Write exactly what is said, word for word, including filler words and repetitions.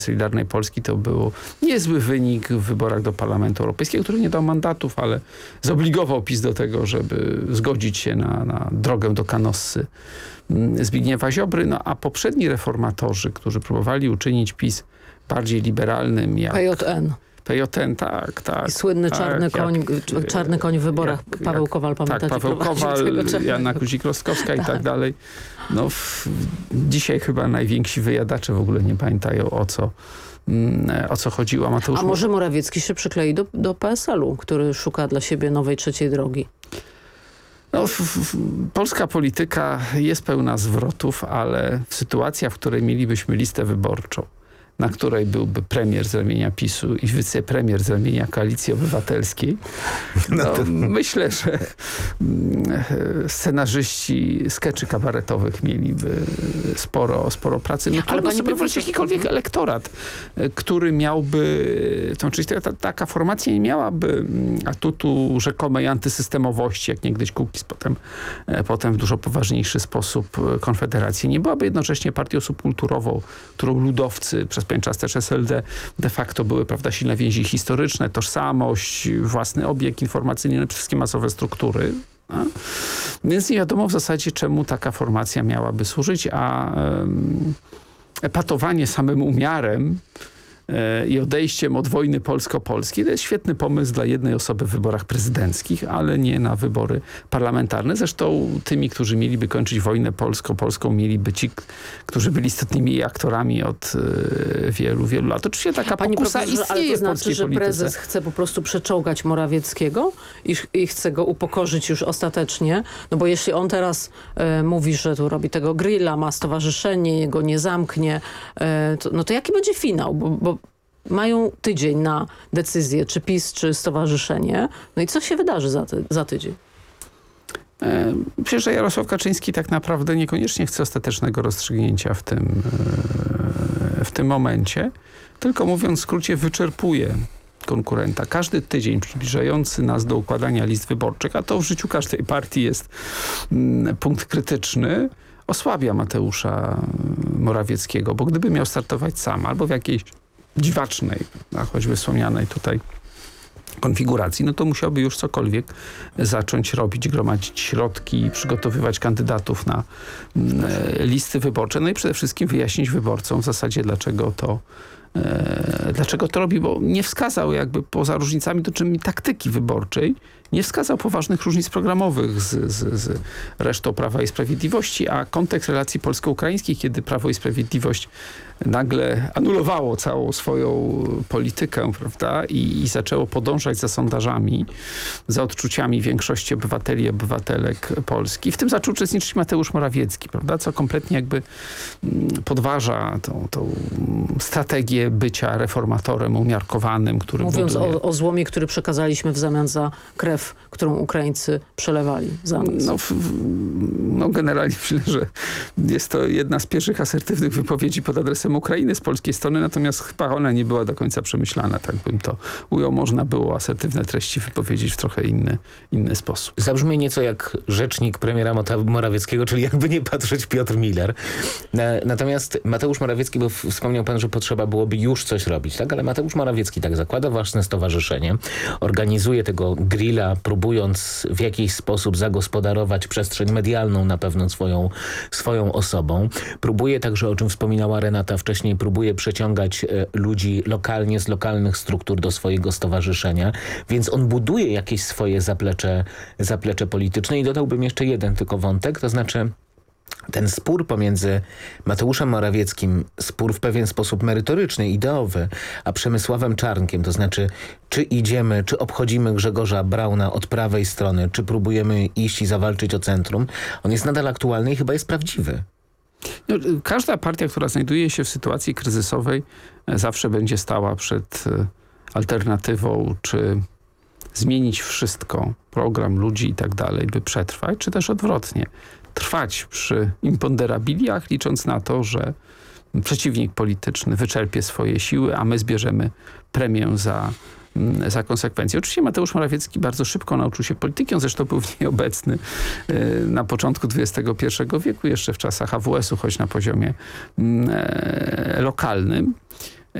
Solidarnej Polski to był niezły wynik w wyborach do Parlamentu Europejskiego, który nie dał mandatów, ale zobligował PiS do tego, żeby zgodzić się na, na drogę do Canossy Zbigniewa Ziobry. No a poprzedni reformatorzy, którzy próbowali uczynić PiS bardziej liberalnym jak... P J N. P J N, tak, tak. I słynny tak, czarny, jak, koń, jak, czarny koń w wyborach. Jak, Paweł jak, Kowal, pamiętacie? Tak, Paweł Kowal, Joanna Kluzik-Rostkowska i tak dalej. No, w, dzisiaj chyba najwięksi wyjadacze w ogóle nie pamiętają, o co, o co chodziło. Mateusz... A może Morawiecki się przyklei do, do P S L u, który szuka dla siebie nowej trzeciej drogi? No, w, w, polska polityka jest pełna zwrotów, ale sytuacja, w której mielibyśmy listę wyborczą, na której byłby premier z ramienia PiSu i wicepremier z ramienia Koalicji Obywatelskiej. No, myślę, że scenarzyści skeczy kabaretowych mieliby sporo, sporo pracy. No, trudno sobie wyobrazić jakikolwiek elektorat, który miałby, to znaczy ta, taka formacja nie miałaby atutu rzekomej antysystemowości, jak niegdyś Kukiz, potem, potem w dużo poważniejszy sposób Konfederacji. Nie byłaby jednocześnie partią subkulturową, którą ludowcy przez pewien czas też S L D de facto były, prawda, silne więzi historyczne, tożsamość, własny obieg informacyjny, no, wszystkie masowe struktury. A? Więc nie wiadomo w zasadzie, czemu taka formacja miałaby służyć, a um, epatowanie samym umiarem i odejściem od wojny polsko-polskiej. To jest świetny pomysł dla jednej osoby w wyborach prezydenckich, ale nie na wybory parlamentarne. Zresztą tymi, którzy mieliby kończyć wojnę polsko-polską, mieliby ci, którzy byli istotnymi aktorami od y, wielu, wielu lat. Oczywiście taka Pani pokusa istnieje ale to w znaczy, polskiej że polityce. prezes chce po prostu przeczołgać Morawieckiego i, i chce go upokorzyć już ostatecznie, no bo jeśli on teraz y, mówi, że tu robi tego grilla, ma stowarzyszenie, jego nie zamknie, y, to, no to jaki będzie finał? Bo, bo mają tydzień na decyzję, czy PiS, czy stowarzyszenie. No i co się wydarzy za, ty za tydzień? Myślę, że Jarosław Kaczyński tak naprawdę niekoniecznie chce ostatecznego rozstrzygnięcia w tym, w tym momencie, tylko mówiąc w skrócie wyczerpuje konkurenta. Każdy tydzień przybliżający nas do układania list wyborczych, a to w życiu każdej partii jest punkt krytyczny, osłabia Mateusza Morawieckiego, bo gdyby miał startować sam albo w jakiejś dziwacznej, a choćby wspomnianej tutaj konfiguracji, no to musiałby już cokolwiek zacząć robić, gromadzić środki, przygotowywać kandydatów na e, listy wyborcze, no i przede wszystkim wyjaśnić wyborcom w zasadzie dlaczego to e, dlaczego to robi, bo nie wskazał jakby poza różnicami dotyczącymi taktyki wyborczej, nie wskazał poważnych różnic programowych z, z, z resztą Prawa i Sprawiedliwości, a kontekst relacji polsko-ukraińskich, kiedy Prawo i Sprawiedliwość nagle anulowało całą swoją politykę, prawda, i, i zaczęło podążać za sondażami, za odczuciami większości obywateli i obywatelek Polski. W tym zaczął uczestniczyć Mateusz Morawiecki, prawda, co kompletnie jakby podważa tą, tą strategię bycia reformatorem umiarkowanym, który Mówiąc buduje... o, o złomie, który przekazaliśmy w zamian za krew, którą Ukraińcy przelewali za nas. No, no generalnie myślę, że jest to jedna z pierwszych asertywnych wypowiedzi pod adresem Ukrainy z polskiej strony, natomiast chyba ona nie była do końca przemyślana, tak bym to ujął. Można było asertywne treści wypowiedzieć w trochę inny, inny sposób. Zabrzmi nieco jak rzecznik premiera Morawieckiego, czyli jakby nie patrzeć Piotr Miller. Natomiast Mateusz Morawiecki, bo wspomniał pan, że potrzeba byłoby już coś robić, tak? Ale Mateusz Morawiecki tak zakłada własne stowarzyszenie, organizuje tego grilla, próbując w jakiś sposób zagospodarować przestrzeń medialną na pewno swoją, swoją osobą. Próbuje także, o czym wspominała Renata wcześniej, próbuje przeciągać ludzi lokalnie z lokalnych struktur do swojego stowarzyszenia, więc on buduje jakieś swoje zaplecze, zaplecze polityczne i dodałbym jeszcze jeden tylko wątek, to znaczy ten spór pomiędzy Mateuszem Morawieckim, spór w pewien sposób merytoryczny, ideowy, a Przemysławem Czarnkiem, to znaczy czy idziemy, czy obchodzimy Grzegorza Brauna od prawej strony, czy próbujemy iść i zawalczyć o centrum, on jest nadal aktualny i chyba jest prawdziwy. No, każda partia, która znajduje się w sytuacji kryzysowej, zawsze będzie stała przed alternatywą, czy zmienić wszystko, program, ludzi i tak dalej, by przetrwać, czy też odwrotnie. Trwać przy imponderabiliach, licząc na to, że przeciwnik polityczny wyczerpie swoje siły, a my zbierzemy premię za, za konsekwencje. Oczywiście Mateusz Morawiecki bardzo szybko nauczył się polityki, on zresztą był w niej obecny na początku dwudziestego pierwszego wieku, jeszcze w czasach A W S u, choć na poziomie lokalnym.